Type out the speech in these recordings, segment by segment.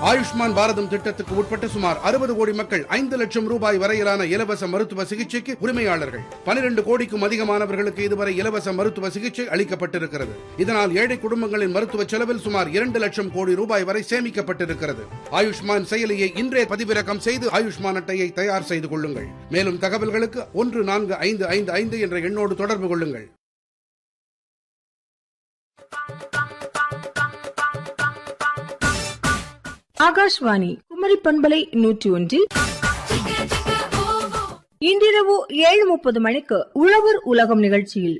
ஆயுஷ்மான் பாரதம் திட்டத்துக்கு உட்பட்ட சுமார் 60 கோடி மக்கள் 5 லட்சம் ரூபாய் வரையிலான இலவச மருத்துவ சிகிச்சைக்கு உரிமையாளர்கள். 12 கோடிக்கும் அதிகமானவர்களுக்கு இதுவரை இலவச மருத்துவ சிகிச்சை அளிக்கப்பட்டிருக்கிறது. இதனால் ஏழை குடும்பங்களின் மருத்துவ செலவில் சுமார் 2 லட்சம் கோடி ரூபாய் வரை சேமிக்கப்பட்டிருக்கிறது. ஆயுஷ்மான் செயலியை இன்றே பதிவிறக்கம் செய்து ஆயுஷ்மான் அட்டையை தயார் செய்து கொள்ளுங்கள். மேலும் தகவல்களுக்கு 14555 என்ற எண்ணோடு தொடர்பு கொள்ளுங்கள். ஆகாஷ்வாணி குமரி பண்பலை 101 இன்றிரவு 7:30 மணிக்கு உழவர் உலகம் நிகழ்ச்சியில்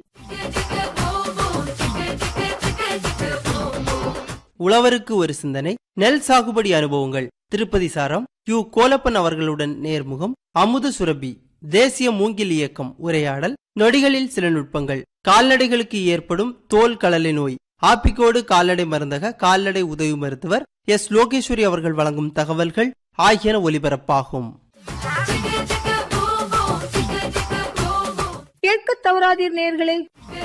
உழவருக்கு ஒரு சிந்தனை, நெல் சாகுபடி அனுபவங்கள், திருப்பதி சாரம் யு கோலப்பன் அவர்களுடன் நேர்முகம், அமுத சுரபி, தேசிய மூங்கில் இயக்கம் உரையாடல், நொடிகளில் சில நுட்பங்கள், கால்நடைகளுக்கு ஏற்படும் தோல் களலை நோய், ஆப்பிக்கோடு கால்நடை மருந்தக கால்நடை உதவி மருத்துவர் எஸ் லோகேஸ்வரி அவர்கள் வழங்கும் தகவல்கள் ஆகியன ஒலிபரப்பாகும். கேட்க தவறாதீர் நேயர்களே.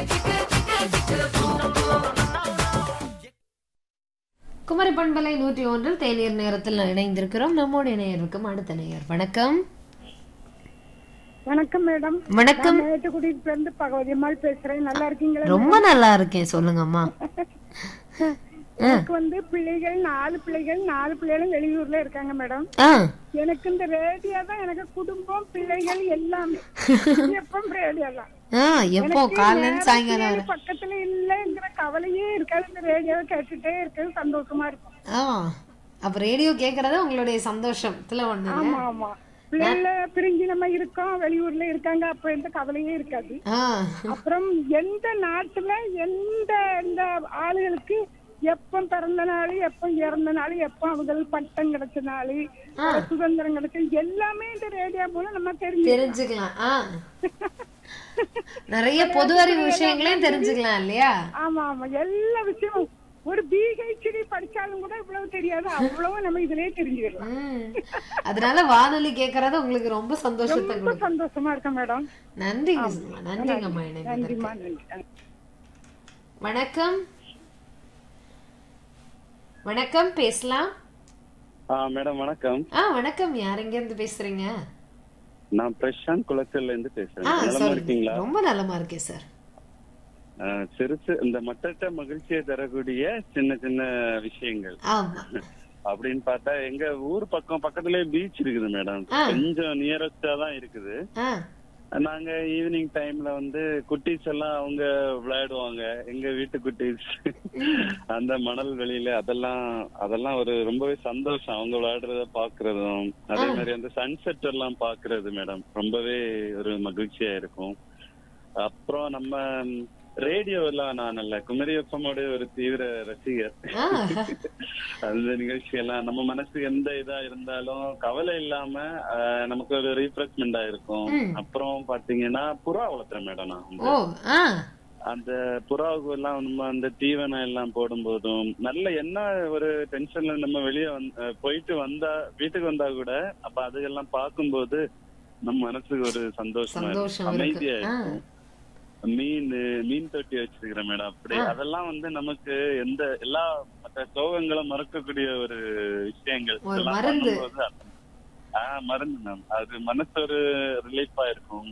குமரி பண்பலை 101 தேநீர் நேரத்தில் இணைந்திருக்கிறோம். நம்மோட இணையருக்கும் அடுத்த நேயர். வணக்கம். வணக்கம் மேடம். வணக்கம். மேட்டுக்குடியில இருந்து பகவதியம்மாள் பேசுறேன். நல்லா இருக்கீங்களா? ரொம்ப நல்லா இருக்கேன், சொல்லுங்கம்மா. எனக்கு பிள்ளைகள் 4 பிள்ளைகளும் வெளியூர்ல இருக்காங்க மேடம். எனக்கு இந்த ரேடியோ தான் எனக்கு குடும்பம், பிள்ளைகள் எல்லாமே. எப்பவும் ரேடியோ தான். எப்போ காலையில சாயங்காலம் பக்கத்துல இல்லங்கிற கவலையே இருக்காது. இந்த ரேடியோவை கேட்டுட்டே இருக்கிறது சந்தோஷமா இருக்கும். அப்ப ரேடியோ கேக்குறத உங்களுடைய சந்தோஷத்துல ஒண்ணு. ஆமா ஆமா. பிள்ளைல பிரிஞ்சு நம்ம இருக்கோம், வெளியூர்ல இருக்காங்க, அப்ப எந்த கவலையே இருக்காது. அப்புறம் எந்த நாட்டுல எந்த எந்த ஆளுகளுக்கு எப்ப பிறந்த நாள், எப்ப இறந்த நாள், எப்ப அவங்களுக்கு பட்டம் கிடைச்ச நாள், சுதந்திரம் கிடைச்ச எல்லாமே இந்த ரேடியோ மூலம் நம்ம தெரிஞ்சுக்கலாம். நிறைய பொது அறிவு விஷயங்களையும் தெரிஞ்சுக்கலாம் இல்லையா? ஆமா ஆமா. எல்லா விஷயமும் ஒரு பிஹெச்டி படிச்சாலும் கூட இவ்வளவு தெரியாது, அவ்வளவு நம்ம இதுலயே தெரிஞ்சுக்கலாம். அதனால வானொலி கேக்குறது உங்களுக்கு ரொம்ப சந்தோஷமா இருக்கு மேடம். நன்றிங்க. நன்றிங்கம்மா. வணக்கம். வணக்கம், பேசலாம். மேடம் வணக்கம். வணக்கம். யார் எங்க இருந்து பேசுறீங்க? நான் பிரசாந்த் குளச்சல்ல இருந்து பேசுறேன். ரொம்ப நலமா இருக்கேன் சார். சிறுசு இந்த மற்ற மகிழ்ச்சியை தரக்கூடிய சின்ன சின்ன விஷயங்கள் அப்படின்னு பார்த்தா, எங்க ஊர் பக்கத்துலயே பீச் இருக்குது மேடம். கொஞ்சம் நியரஸ்டா தான் இருக்குது. நாங்க ஈவினிங் டைம்ல குட்டீஸ் எல்லாம் அவங்க விளையாடுவாங்க. எங்க வீட்டு குட்டீஸ் அந்த மணல் வெளியில அதெல்லாம் ஒரு ரொம்பவே சந்தோஷம். அவங்க விளையாடுறத பாக்குறதும், அதே மாதிரி அந்த சன்செட் எல்லாம் பாக்குறது மேடம் ரொம்பவே ஒரு மகிழ்ச்சியா இருக்கும். அப்புறம் நம்ம ரேடியோ எல்லாம் நான் நல்ல குமரி எஃப்எம்மோட ஒரு தீவிர ரசிகர். அந்த நிகழ்ச்சி எல்லாம் நம்ம மனசு எந்த இதா இருந்தாலும் கவலை இல்லாம நமக்கு ஒரு ரீஃப்ரெஷ்மெண்டா இருக்கும். அப்புறம் பாத்தீங்கன்னா புறா வளர்த்துறேன் மேடம். நான் அந்த புறாவுக்கு எல்லாம் நம்ம அந்த தீவனம் எல்லாம் போடும் போதும் நல்ல என்ன ஒரு டென்ஷன்ல நம்ம வெளியே போயிட்டு வந்தா வீட்டுக்கு வந்தா கூட அப்ப அதுக்கெல்லாம் பார்க்கும்போது நம்ம மனசுக்கு ஒரு சந்தோஷமா இருக்கும், அமைதியா இருக்கும். மீன் தொட்டி வச்சிருக்கிறேன் மேடம். அப்படி அதெல்லாம் நமக்கு எந்த எல்லா மற்ற சோகங்களும் மறக்கக்கூடிய ஒரு விஷயங்கள். மருந்து மேம். அது மனசு ஒரு ரிலீஃபா இருக்கும்.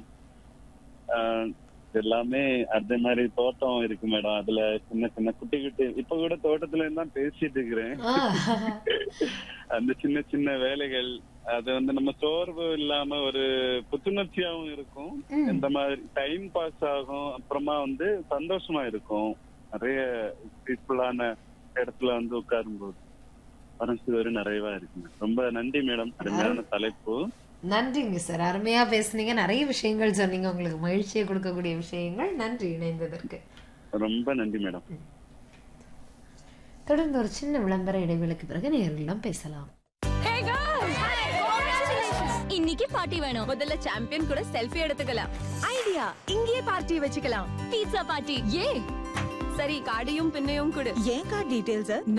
எல்லாமே அதே மாதிரி தோட்டம் இருக்கு மேடம். அதுல சின்ன சின்ன குட்டி இப்ப கூட தோட்டத்துல இருந்தா பேசிட்டு இருக்கிறேன். அந்த சின்ன சின்ன வேலைகள் அது நம்ம சோர்வு இல்லாம ஒரு புத்துணர்ச்சியாவும் இருக்கும். இந்த மாதிரி டைம் பாஸ் ஆகும். அப்புறமா சந்தோஷமா இருக்கும். நிறைய பீஸ்ஃபுல்லான இடத்துல உட்காரும் போது மனசு ஒரு நிறைவா இருக்கு. ரொம்ப நன்றி மேடம். அருமையான தலைப்பு. நன்றிங்க சார். அருமையா பேசுனீங்க. நிறைய விஷயங்கள் சொன்னீங்க, உங்களுக்கு மகிழ்ச்சியை கொடுக்கக்கூடிய விஷயங்கள். நன்றி இணைந்ததற்கு. ரொம்ப நன்றி மேடம். தொடர்ந்து ஒரு சின்ன விளம்பர இடைவேளைக்கு பிறகு நேயர்களெல்லாம் பேசலாம். இன்னைக்கு பார்ட்டி வேணும். முதல்ல சாம்பியன் கூட செல்ஃபி எடுத்துக்கலாம். ஐடியா, இங்கேயே பார்ட்டி வச்சுக்கலாம். Pizza party. சரி, கார்டையும் பின்னையும் கொடு. ஏன் கார்டு டீடைல்ஸ்